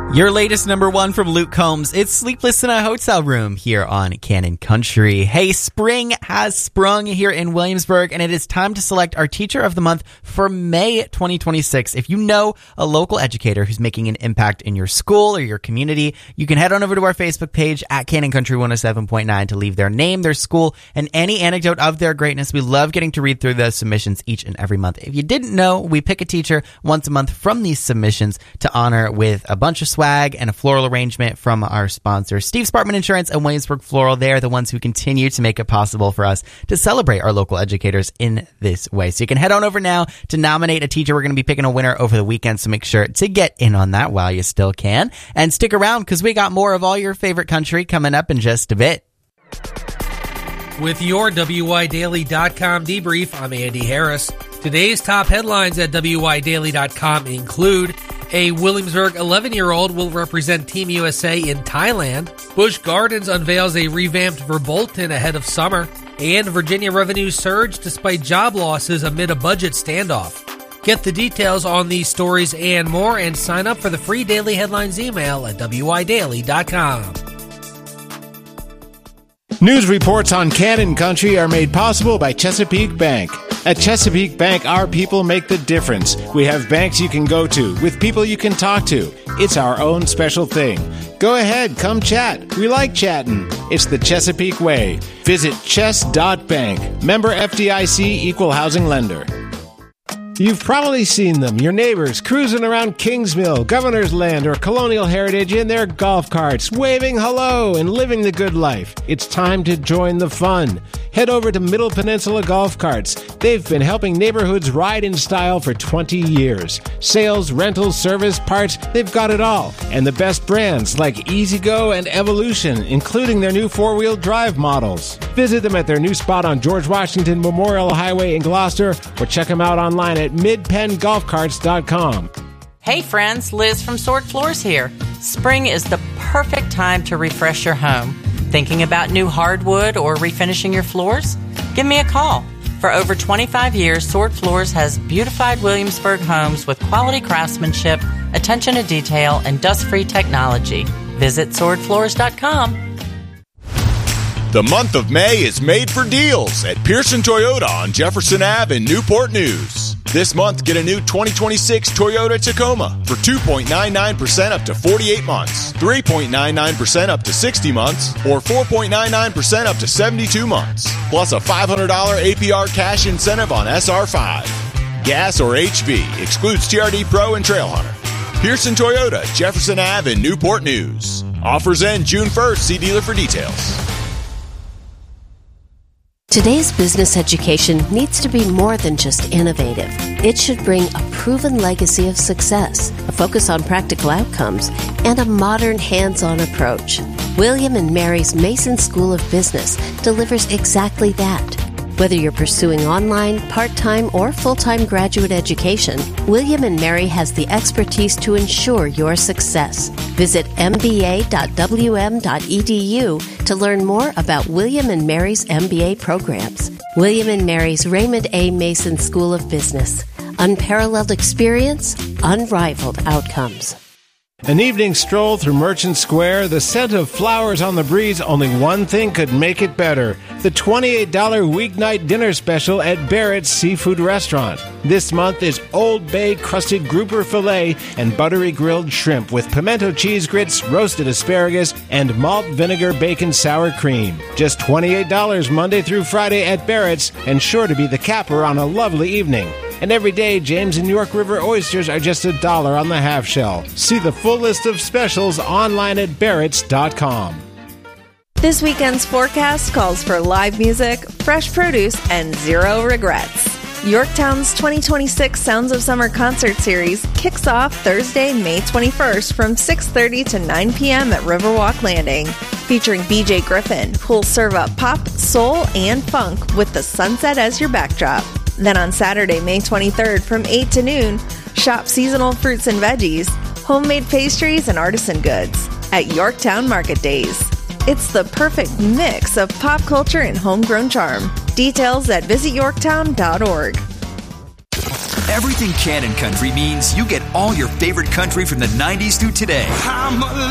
Your latest number one from Luke Combs. It's Sleepless in a Hotel Room here on Cannon Country. Hey, spring has sprung here in Williamsburg, and it is time to select our Teacher of the Month for May 2026. If you know a local educator who's making an impact in your school or your community, you can head on over to our Facebook page at Cannon Country 107.9 to leave their name, their school, and any anecdote of their greatness. We love getting to read through those submissions each and every month. If you didn't know, we pick a teacher once a month from these submissions to honor with a bunch of swag and a floral arrangement from our sponsor, Steve Spartman Insurance and Williamsburg Floral. They are the ones who continue to make it possible for us to celebrate our local educators in this way. So you can head on over now to nominate a teacher. We're going to be picking a winner over the weekend, so make sure to get in on that while you still can. And stick around because we got more of all your favorite country coming up in just a bit. With your WYDaily.com debrief, I'm Andy Harris. Today's top headlines at WYDaily.com include: a Williamsburg 11-year-old will represent Team USA in Thailand. Busch Gardens unveils a revamped Verbolten ahead of summer. And Virginia revenues surge despite job losses amid a budget standoff. Get the details on these stories and more, and sign up for the free Daily Headlines email at WYDaily.com. News reports on Cannon Country are made possible by Chesapeake Bank. At Chesapeake Bank, our people make the difference. We have banks you can go to, with people you can talk to. It's our own special thing. Go ahead, come chat. We like chatting. It's the Chesapeake way. Visit chess.bank. Member FDIC, equal housing lender. You've probably seen them, your neighbors, cruising around Kingsmill, Governor's Land, or Colonial Heritage in their golf carts, waving hello and living the good life. It's time to join the fun. Head over to Middle Peninsula Golf Carts. They've been helping neighborhoods ride in style for 20 years. Sales, rentals, service, parts, they've got it all. And the best brands like E-Z-GO and Evolution, including their new four-wheel drive models. Visit them at their new spot on George Washington Memorial Highway in Gloucester, or check them out online at midpengolfcarts.com. Hey friends, Liz from Sword Floors here. Spring is the perfect time to refresh your home. Thinking about new hardwood or refinishing your floors? Give me a call. For over 25 years, Sword Floors has beautified Williamsburg homes with quality craftsmanship, attention to detail, and dust-free technology. Visit swordfloors.com. The month of May is made for deals at Pearson Toyota on Jefferson Ave in Newport News. This month, get a new 2026 Toyota Tacoma for 2.99% up to 48 months, 3.99% up to 60 months, or 4.99% up to 72 months, plus a $500 APR cash incentive on SR5. Gas or HV, excludes TRD Pro and Trailhunter. Pearson Toyota, Jefferson Ave in Newport News. Offers end June 1st. See dealer for details. Today's business education needs to be more than just innovative. It should bring a proven legacy of success, a focus on practical outcomes, and a modern hands-on approach. William & Mary's Mason School of Business delivers exactly that. Whether you're pursuing online, part-time, or full-time graduate education, William & Mary has the expertise to ensure your success. Visit mba.wm.edu to learn more about William & Mary's MBA programs. William & Mary's Raymond A. Mason School of Business. Unparalleled experience, unrivaled outcomes. An evening stroll through Merchant Square, the scent of flowers on the breeze, only one thing could make it better. The $28 weeknight dinner special at Barrett's Seafood Restaurant. This month is Old Bay crusted grouper filet and buttery grilled shrimp with pimento cheese grits, roasted asparagus, and malt vinegar bacon sour cream. Just $28 Monday through Friday at Barrett's, and sure to be the capper on a lovely evening. And every day, James and York River oysters are just $1 on the half shell. See the full list of specials online at barretts.com. This weekend's forecast calls for live music, fresh produce, and zero regrets. Yorktown's 2026 Sounds of Summer concert series kicks off Thursday, May 21st from 6:30 to 9 p.m. at Riverwalk Landing, featuring BJ Griffin, who'll serve up pop, soul, and funk with the sunset as your backdrop. Then on Saturday, May 23rd from 8 to noon, shop seasonal fruits and veggies, homemade pastries, and artisan goods at Yorktown Market Days. It's the perfect mix of pop culture and homegrown charm. Details at visityorktown.org. Everything Cannon Country means you get all your favorite country from the 90s through today.